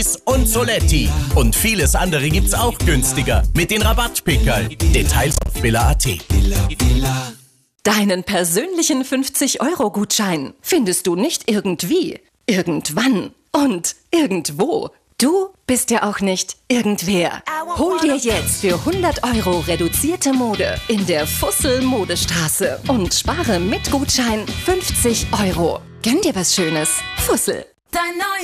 Tees und Soletti. Und vieles andere gibt's auch günstiger mit den Rabattpickerl. Details auf villa.at. Deinen persönlichen 50-Euro-Gutschein findest du nicht irgendwie, irgendwann und irgendwo. Du bist ja auch nicht irgendwer. Hol dir jetzt für 100 Euro reduzierte Mode in der Fussel Modestraße und spare mit Gutschein 50 Euro. Gönn dir was Schönes. Fussel.